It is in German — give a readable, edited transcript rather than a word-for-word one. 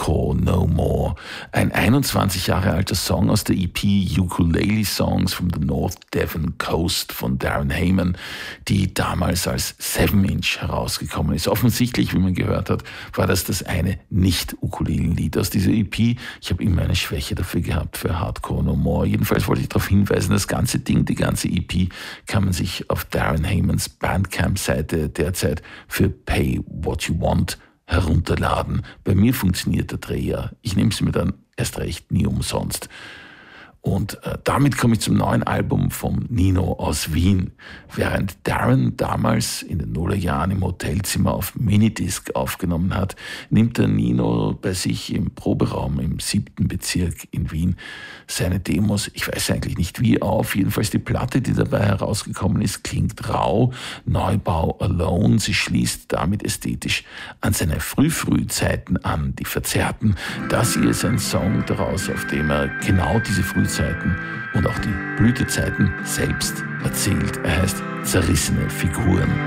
Hardcore No More. Ein 21 Jahre alter Song aus der EP Ukulele Songs from the North Devon Coast von Darren Hayman, die damals als 7-Inch herausgekommen ist. Offensichtlich, wie man gehört hat, war das eine Nicht-Ukulelen-Lied aus dieser EP. Ich habe immer eine Schwäche dafür gehabt, für Hardcore No More. Jedenfalls wollte ich darauf hinweisen, das ganze Ding, die ganze EP, kann man sich auf Darren Haymans Bandcamp-Seite derzeit für Pay What You Want herunterladen. Bei mir funktioniert der Dreh ja. Ich nehme es mir dann erst recht nie umsonst. Und damit komme ich zum neuen Album vom Nino aus Wien. Während Darren damals in den Nullerjahren im Hotelzimmer auf Minidisc aufgenommen hat, nimmt der Nino bei sich im Proberaum im 7. Bezirk in Wien seine Demos, ich weiß eigentlich nicht wie, auf. Jedenfalls die Platte, die dabei herausgekommen ist, klingt rau, Neubau Alone. Sie schließt damit ästhetisch an seine Frühzeiten an, die verzerrten. Das hier ist ein Song daraus, auf dem er genau diese Frühzeiten und auch die Blütezeiten selbst erzählt. Er heißt Zerrissene Figuren.